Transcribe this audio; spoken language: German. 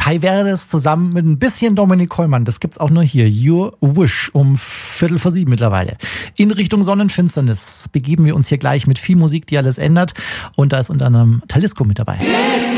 Kai Werdes zusammen mit ein bisschen Dominik Kollmann. Das gibt's auch nur hier. Your Wish um 6:45 mittlerweile. In Richtung Sonnenfinsternis begeben wir uns hier gleich mit viel Musik, die alles ändert. Und da ist unter anderem Talisco mit dabei.